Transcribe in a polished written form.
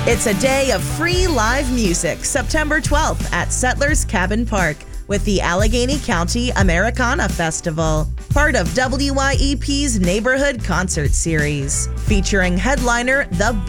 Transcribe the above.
It's a day of free live music, September 12th at Settlers Cabin Park with the Allegheny County Americana Festival, part of WYEP's Neighborhood Concert Series, featuring headliner The